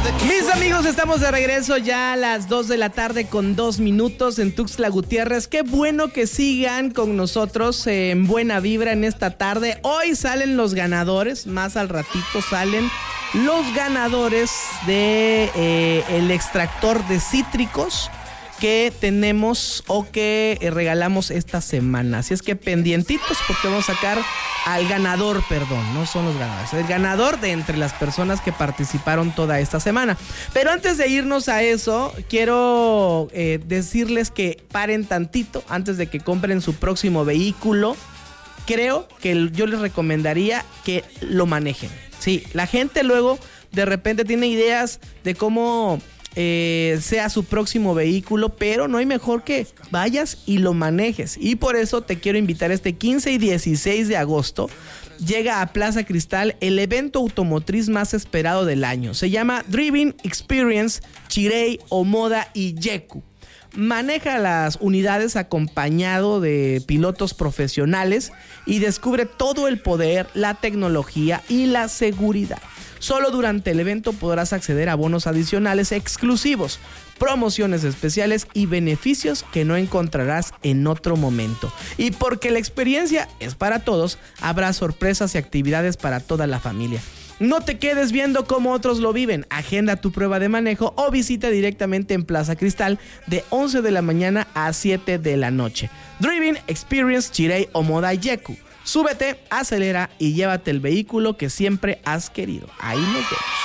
Mis amigos, estamos de regreso ya a las 2 de la tarde con 2 minutos en Tuxtla Gutiérrez. Qué bueno que sigan con nosotros en buena vibra en esta tarde. Hoy salen los ganadores, más al ratito salen los ganadores de el extractor de cítricos que tenemos o que regalamos esta semana. Así es que pendientitos porque vamos a sacar al ganador, no son los ganadores, el ganador de entre las personas que participaron toda esta semana. Pero antes de irnos a eso, quiero decirles que paren tantito antes de que compren su próximo vehículo. Creo que yo les recomendaría que lo manejen. Sí, la gente luego de repente tiene ideas de cómo sea su próximo vehículo, pero no hay mejor que vayas y lo manejes. Y por eso te quiero invitar este 15 y 16 de agosto. Llega a Plaza Cristal el evento automotriz más esperado del año. Se llama Driving Experience Chirey, Omoda y Yeku. Maneja las unidades acompañado de pilotos profesionales y descubre todo el poder, la tecnología y la seguridad. Solo durante el evento podrás acceder a bonos adicionales exclusivos, promociones especiales y beneficios que no encontrarás en otro momento. Y porque la experiencia es para todos, habrá sorpresas y actividades para toda la familia. No te quedes viendo cómo otros lo viven. Agenda tu prueba de manejo o visita directamente en Plaza Cristal de 11 de la mañana a 7 de la noche. Driving Experience Chirey, Omoda y Yeku. Súbete, acelera y llévate el vehículo que siempre has querido. Ahí nos vemos.